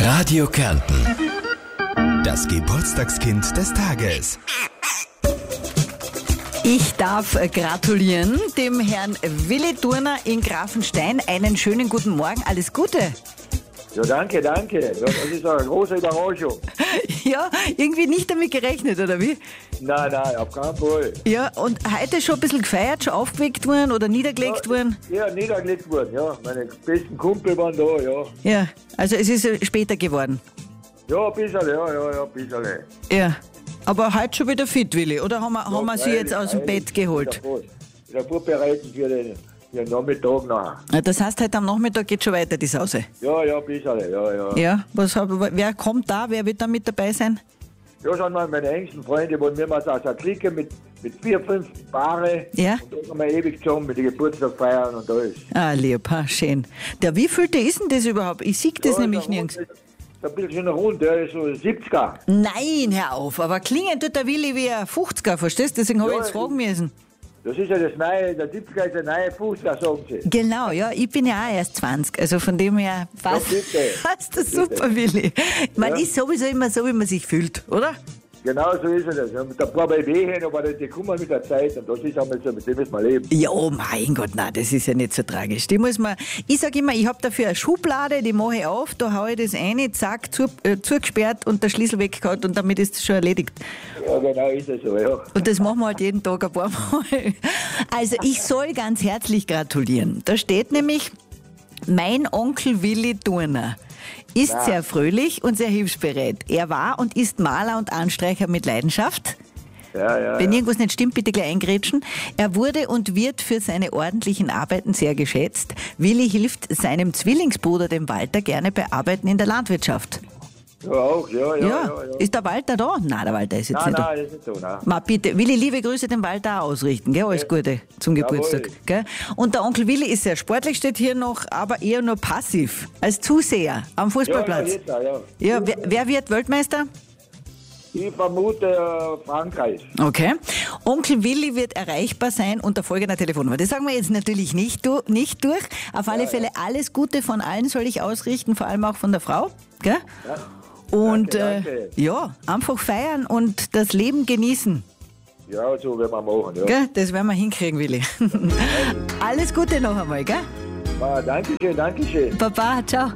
Radio Kärnten. Das Geburtstagskind des Tages. Ich darf gratulieren dem Herrn Willi Turner in Grafenstein. Einen schönen guten Morgen, alles Gute. Ja, danke. Ja, das ist eine große Überraschung. Ja, irgendwie nicht damit gerechnet, oder wie? Nein, auf keinen Fall. Ja, und heute schon ein bisschen gefeiert, schon aufgeweckt worden oder niedergelegt worden? Ja, niedergelegt worden, ja. Meine besten Kumpel waren da, ja. Ja, also es ist später geworden. Ja, ein bisschen, ein bisschen. Ja, aber heute schon wieder fit, Willi, oder haben wir Sie jetzt aus dem Bett geholt? Wieder vorbereitet für den Nachmittag nachher. Ja, das heißt, heute am Nachmittag geht schon weiter die Sause? Ja, ein bisschen, ja. Ja, wer kommt da, wer wird da mit dabei sein? Ja, sind meine engsten Freunde, wo wir mal so eine Clique mit 4, 5 Paare. Ja. Und da haben wir ewig zusammen mit den Geburtstag feiern und alles. Ah, lieb, schön. Der wievielte ist denn das überhaupt? Ich sehe das nämlich nirgends. Ein bisschen rund, der ist so 70er. Nein, hör auf, aber klingen tut der Willi wie ein 50er, verstehst du? Deswegen habe ich jetzt fragen müssen. Das ist ja das Neue, der 70er ist der neue 50er, sagen sie. Genau, ja, ich bin ja auch erst 20, also von dem her passt das super, Willi. Man ist sowieso immer so, wie man sich fühlt, oder? Genau so ist es. Und ein paar Wehchen, aber die kommen mit der Zeit und das ist einmal so, mit dem müssen wir leben. Ja, mein Gott, nein, das ist ja nicht so tragisch. Ich sage immer, ich habe dafür eine Schublade, die mache ich auf, da haue ich das rein, zack, zugesperrt und der Schlüssel weggehauen und damit ist es schon erledigt. Ja, genau ist es so, ja. Und das machen wir halt jeden Tag ein paar Mal. Also ich soll ganz herzlich gratulieren. Da steht nämlich, mein Onkel Willi Turner ist sehr fröhlich und sehr hilfsbereit. Er war und ist Maler und Anstreicher mit Leidenschaft. Ja. Wenn irgendwas nicht stimmt, bitte gleich eingrätschen. Er wurde und wird für seine ordentlichen Arbeiten sehr geschätzt. Willi hilft seinem Zwillingsbruder, dem Walter, gerne bei Arbeiten in der Landwirtschaft. Ja, auch, ja. Ist der Walter da? Nein, der Walter ist jetzt nicht da. Nein, ist nicht so, nein. Ma, bitte, Willi, liebe Grüße dem Walter auch ausrichten, gell? Alles Gute zum Geburtstag. Gell? Und der Onkel Willi ist sehr sportlich, steht hier noch, aber eher nur passiv, als Zuseher am Fußballplatz. Ja, wer wird Weltmeister? Ich vermute Frankreich. Okay. Onkel Willi wird erreichbar sein unter folgender Telefonnummer. Das sagen wir jetzt natürlich nicht durch. Auf alle Fälle alles Gute von allen soll ich ausrichten, vor allem auch von der Frau. Gell? Ja. Und Danke. ja, einfach feiern und das Leben genießen. Ja, so werden wir machen, ja. Gell? Das werden wir hinkriegen, Willi. Alles Gute noch einmal, gell? Dankeschön. Baba, ciao.